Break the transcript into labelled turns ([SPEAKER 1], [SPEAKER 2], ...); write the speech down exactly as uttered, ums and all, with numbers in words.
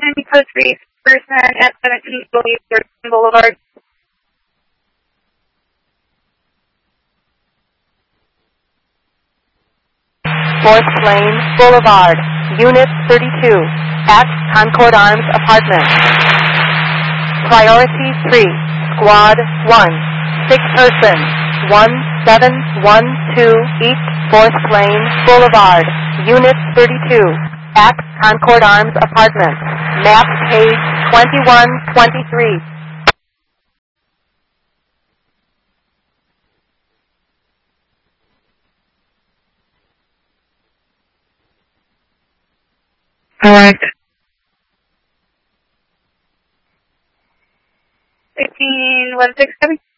[SPEAKER 1] Sandy Coast Reef, person at seventeen Boulevard.
[SPEAKER 2] Fourth Lane Boulevard, Unit thirty-two, at Concord Arms Apartments. Priority three, Squad one, six persons, one seven one two East Fourth Lane Boulevard, Unit thirty-two, at Concord Arms Apartments. Map page twenty-one twenty-three.
[SPEAKER 3] Correct.
[SPEAKER 1] fifteen one six seven.